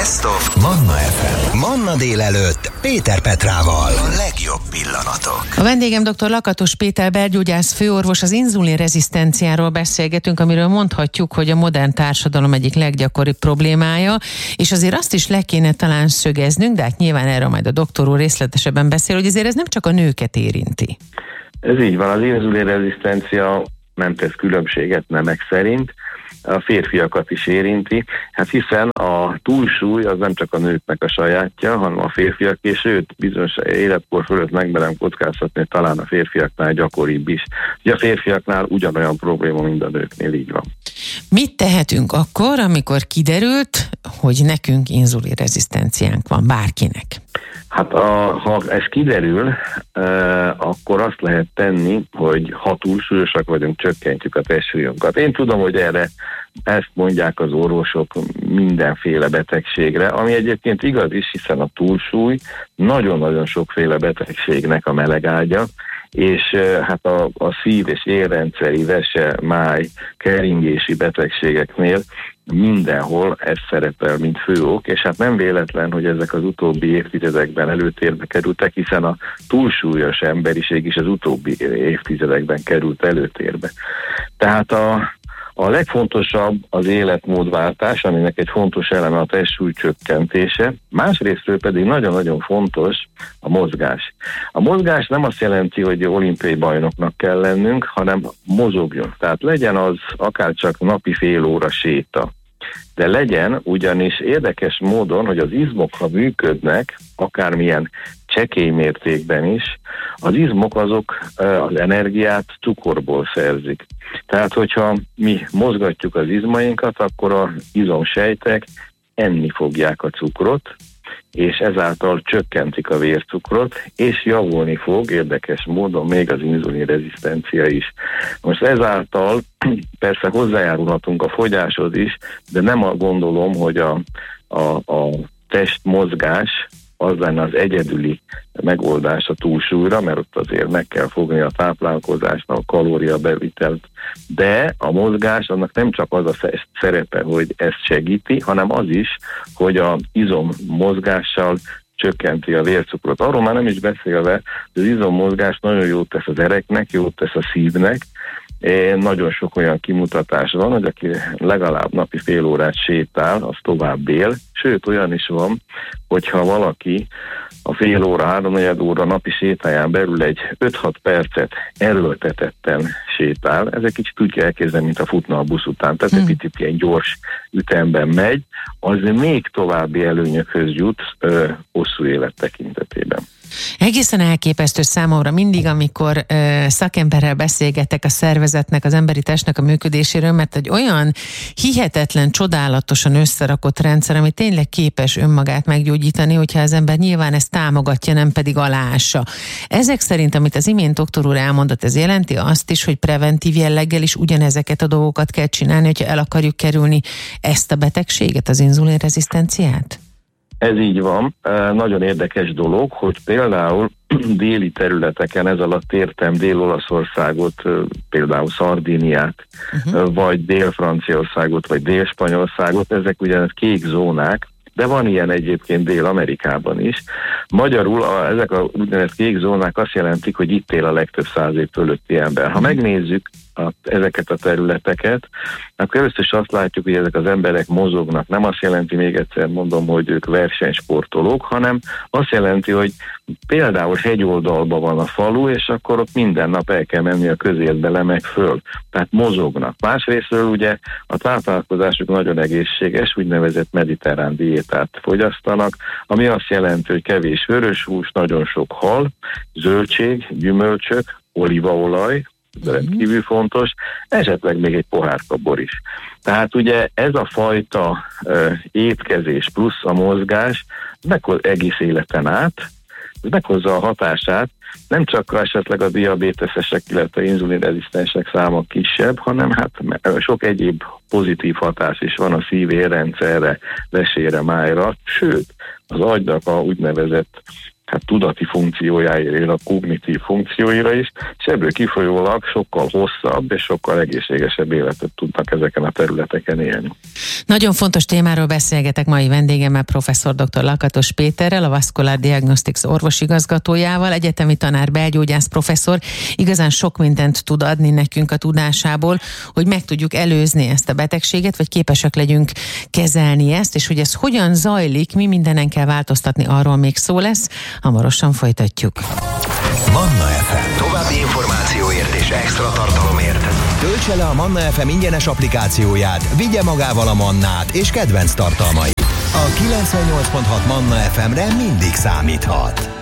Best of Manna FM. Manna délelőtt Péter Petrával. A legjobb pillanatok. A vendégem dr. Lakatos Péter belgyógyász főorvos, az inzulinrezisztenciáról beszélgetünk, amiről mondhatjuk, hogy a modern társadalom egyik leggyakoribb problémája, és azért azt is le kéne talán szögeznünk, de hát nyilván erről majd a doktor úr részletesebben beszél, hogy azért ez nem csak a nőket érinti. Ez így van, az inzulinrezisztencia nem tesz különbséget nemek szerint, a férfiakat is érinti, hát hiszen a túlsúly az nem csak a nőknek a sajátja, hanem a férfiak, és sőt, bizonyos életkor fölött megmerem kockáztatni, talán a férfiaknál gyakoribb is. Ugye a férfiaknál ugyanolyan probléma, mint a nőknél, így van. Mit tehetünk akkor, amikor kiderült, hogy nekünk inzulinrezisztenciánk van, bárkinek? Hát ha ez kiderül, akkor azt lehet tenni, hogy ha túlsúlyosak vagyunk, csökkentjük a testsúlyunkat. Én tudom, hogy erre ezt mondják az orvosok mindenféle betegségre, ami egyébként igaz is, hiszen a túlsúly nagyon-nagyon sokféle betegségnek a melegágya, és hát a szív- és érrendszeri, vese, máj, keringési betegségeknél mindenhol ez szerepel, mint fő ok, és hát nem véletlen, hogy ezek az utóbbi évtizedekben előtérbe kerültek, hiszen a túlsúlyos emberiség is az utóbbi évtizedekben került előtérbe. Tehát a legfontosabb az életmódváltás, aminek egy fontos eleme a testsúly csökkentése, másrésztről pedig nagyon-nagyon fontos a mozgás. A mozgás nem azt jelenti, hogy olimpiai bajnoknak kell lennünk, hanem mozogjon. Tehát legyen az akár csak napi fél óra séta. De legyen ugyanis érdekes módon, hogy az izmok, ha működnek, akármilyen csekély mértékben is, az izmok azok az energiát cukorból szerzik. Tehát, hogyha mi mozgatjuk az izmainkat, akkor az izomsejtek enni fogják a cukrot, és ezáltal csökkentik a vércukrot, és javulni fog érdekes módon még az inzulinrezisztencia is. Most ezáltal persze hozzájárulhatunk a fogyáshoz is, de nem gondolom, hogy a testmozgás az lenne az egyedüli megoldás a túlsúlyra, mert ott azért meg kell fogni a táplálkozásnak, a kalóriabevitelt, de a mozgás annak nem csak az a szerepe, hogy ezt segíti, hanem az is, hogy az izommozgással csökkenti a vércukrot. Arról már nem is beszélve, hogy az izommozgás nagyon jót tesz az ereknek, jót tesz a szívnek. Nagyon sok olyan kimutatás van, hogy aki legalább napi fél órát sétál, az tovább él. Sőt, olyan is van, hogyha valaki a fél óra, 3-4 óra napi sétáján belül egy 5-6 percet erőltetetten sétál, ez egy kicsit úgy kell elképzelni, mint a futna a busz után, tehát egy picit ilyen gyors ütemben megy, az még további előnyökhöz jut hosszú élet tekintetében. Egészen elképesztő számomra mindig, amikor szakemberrel beszélgetek a szervezetnek, az emberi testnek a működéséről, mert egy olyan hihetetlen, csodálatosan összerakott rendszer, ami tényleg képes önmagát meggyógyítani, hogyha az ember nyilván ezt támogatja, nem pedig aláássa. Ezek szerint, amit az imént doktor úr elmondott, ez jelenti azt is, hogy preventív jelleggel is ugyanezeket a dolgokat kell csinálni, hogyha el akarjuk kerülni ezt a betegséget, az inzulinrezisztenciát? Ez így van. Nagyon érdekes dolog, hogy például déli területeken, ez alatt értem Dél-Olaszországot, például Szardíniát, vagy Dél-Franciaországot, vagy Dél-Spanyolországot, ezek ugyanaz kék zónák, de van ilyen egyébként Dél-Amerikában is. Magyarul ezek a úgynevezett kék zónák azt jelentik, hogy itt él a legtöbb 100 év fölötti ember. Ha megnézzük ezeket a területeket, akkor először is azt látjuk, hogy ezek az emberek mozognak. Nem azt jelenti, még egyszer mondom, hogy ők versenysportolók, hanem azt jelenti, hogy például hegyoldalban van a falu, és akkor ott minden nap el kell menni a közértbe le meg föl. Tehát mozognak. Másrésztről ugye a táplálkozásuk nagyon egészséges, úgynevezett mediterrán diétát fogyasztanak, ami azt jelenti, hogy kevés vörös hús, nagyon sok hal, zöldség, gyümölcsök, olívaolaj, rendkívül fontos, esetleg még egy pohárka bor is. Tehát ugye ez a fajta étkezés plusz a mozgás egész életen át, ez meghozza a hatását, nem csak esetleg a diabétesesek, illetve inzulinrezisztensek száma kisebb, hanem hát sok egyéb pozitív hatás is van a szív-érrendszerre, vesére, májra, sőt, az agynak a úgynevezett tudati funkciójáért, a kognitív funkcióira is, és ebből kifolyólag sokkal hosszabb és sokkal egészségesebb életet tudnak ezeken a területeken élni. Nagyon fontos témáról beszélgetek mai vendégemmel, professzor dr. Lakatos Péterrel, a Vascular Diagnostics orvosigazgatójával, egyetemi tanár, belgyógyász professzor. Igazán sok mindent tud adni nekünk a tudásából, hogy meg tudjuk előzni ezt a betegséget, vagy képesek legyünk kezelni ezt, és hogy ez hogyan zajlik, mi mindenen kell változtatni, arról még szó lesz. Hamarosan folytatjuk. Manna FM. További információért és extra tartalomért töltse le a Manna FM ingyenes applikációját, vigye magával a Mannát és kedvenc tartalmait. A 98.6 Manna FM-re mindig számíthat.